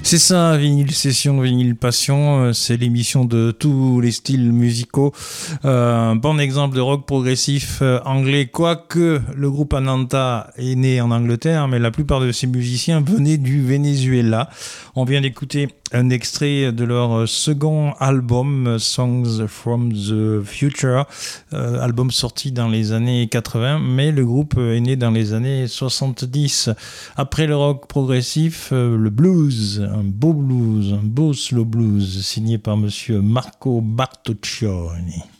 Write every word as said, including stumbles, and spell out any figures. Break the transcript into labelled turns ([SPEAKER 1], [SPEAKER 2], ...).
[SPEAKER 1] C'est ça, Vinyle Session, Vinyle Passion, c'est l'émission de tous les styles musicaux. Euh, un bon exemple de rock progressif euh, anglais, quoique le groupe Ananta est né en Angleterre, mais la plupart de ses musiciens venaient du Venezuela. On vient d'écouter un extrait de leur second album, Songs from the Future, euh, album sorti dans les années quatre-vingts, mais le groupe est né dans les années soixante-dix. Après le rock progressif, euh, le blues, un beau blues, un beau slow blues, signé par monsieur Marco Bartoccioni.